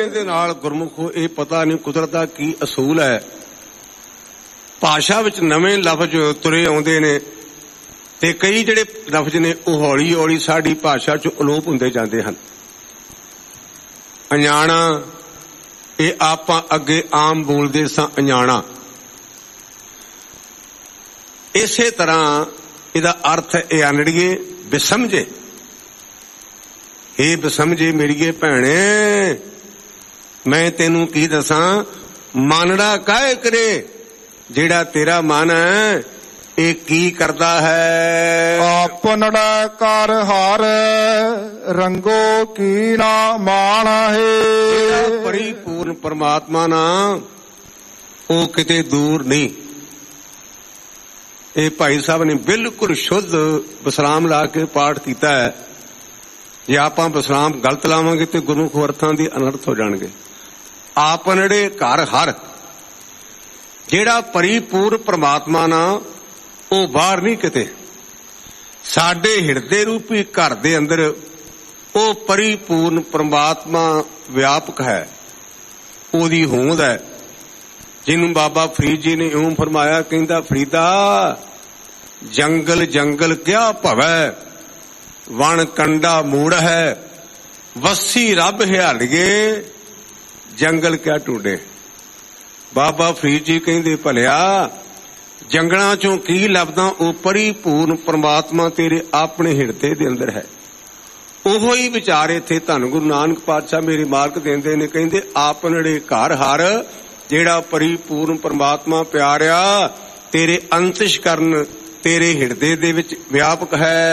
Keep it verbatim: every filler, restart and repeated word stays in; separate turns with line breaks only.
ਸਮੇਂ ਦੇ ਨਾਲ ਗੁਰਮੁਖੋ ਇਹ ਪਤਾ ਨਹੀਂ ਕੁਦਰਤ ਦਾ ਕੀ ਅਸੂਲ ਹੈ, ਭਾਸ਼ਾ ਵਿੱਚ ਨਵੇਂ ਲਫ਼ਜ਼ ਤੁਰੇ ਆਉਂਦੇ ਨੇ ਤੇ ਕਈ ਜਿਹੜੇ ਲਫ਼ਜ਼ ਨੇ ਉਹ ਹੌਲੀ ਹੌਲੀ ਸਾਡੀ ਭਾਸ਼ਾ 'ਚ ਅਲੋਪ ਹੁੰਦੇ ਜਾਂਦੇ ਹਨ। ਅਣਜਾਣਾ ਇਹ ਆਪਾਂ ਅੱਗੇ ਆਮ ਬੋਲਦੇ ਸਾਂ ਅਣਜਾਣਾ, ਇਸੇ ਤਰ੍ਹਾਂ ਇਹਦਾ ਅਰਥ ਇਹ ਅਨੜੀਏ ਬੇਸਮਝੇ। ਇਹ ਬੇਸਮਝੇ ਮੇਰੀਏ ਭੈਣੇ, ਮੈਂ ਤੈਨੂੰ ਕੀ ਦੱਸਾਂ, ਮਾਨੜਾ ਕਾਹੇ ਕਰੇ, ਜਿਹੜਾ ਤੇਰਾ ਮਨ ਹੈ ਇਹ ਕੀ ਕਰਦਾ ਹੈ।
ਆਪਨੜਾ ਕਰ ਹਰ ਰੰਗੋ ਕੀ ਨਾ ਮਾਣ ਹੈ।
ਪਰਿਪੂਰਨ ਪਰਮਾਤਮਾ ਨਾ ਉਹ ਕਿਤੇ ਦੂਰ ਨਹੀਂ। ਇਹ ਭਾਈ ਸਾਹਿਬ ਨੇ ਬਿਲਕੁਲ ਸ਼ੁੱਧ ਵਿਸਰਾਮ ਲਾ ਕੇ ਪਾਠ ਕੀਤਾ ਹੈ। ਜੇ ਆਪਾਂ ਵਿਸਰਾਮ ਗਲਤ ਲਾਵਾਂਗੇ ਤੇ ਗੁਰਮੁਖ ਅਰਥਾਂ ਦੀ ਅਨਰਥ ਹੋ ਜਾਣਗੇ। ਆਪਨੜੇ ਘਰ ਹਰ, ਜਿਹੜਾ ਪਰਿਪੂਰਨ ਪਰਮਾਤਮਾ ਨਾ ਉਹ ਬਾਹਰ ਨਹੀਂ ਕਿਤੇ, ਸਾਡੇ ਹਿਰਦੇ ਰੂਪੀ ਘਰ ਦੇ ਅੰਦਰ ਉਹ ਪਰਿਪੂਰਨ ਪਰਮਾਤਮਾ ਵਿਆਪਕ ਹੈ, ਉਹਦੀ ਹੋਂਦ ਹੈ। ਜਿਹਨੂੰ ਬਾਬਾ ਫਰੀਦ ਜੀ ਨੇ ਇਉਂ ਫਰਮਾਇਆ, ਕਹਿੰਦਾ ਫਰੀਦਾ ਜੰਗਲ ਜੰਗਲ ਕਿਆ ਭਵੈ, ਵਣ ਕੰਡਾ ਮੂੜ ਹੈ, ਵੱਸੀ ਰੱਬ ਹਿਆਲੀਏ ਜੰਗਲ ਕਿਆ ਢੂੰਡੇ। ਬਾਬਾ ਫਰੀਦ ਜੀ ਕਹਿੰਦੇ ਭਲਿਆ ਜੰਗਲਾਂ ਚੋਂ ਕੀ ਲੱਭਦਾ, ਉਹ ਪਰਿਪੂਰਨ ਪਰਮਾਤਮਾ ਤੇਰੇ ਆਪਣੇ ਹਿਰਦੇ ਦੇ ਅੰਦਰ ਹੈ। ਉਹੋ ਹੀ ਵਿਚਾਰ ਇੱਥੇ ਧੰਨ ਗੁਰੂ ਨਾਨਕ ਪਾਤਸ਼ਾਹ ਮੇਰੇ ਮਾਲਕ ਦਿੰਦੇ ਨੇ, ਕਹਿੰਦੇ ਆਪਨੜੇ ਘਰ ਹਰ, ਜਿਹੜਾ ਪਰਿਪੂਰਨ ਪਰਮਾਤਮਾ ਪਿਆਰਿਆ ਤੇਰੇ ਅੰਤਿਸ਼ ਕਰਨ ਤੇਰੇ ਹਿਰਦੇ ਦੇ ਵਿੱਚ ਵਿਆਪਕ ਹੈ।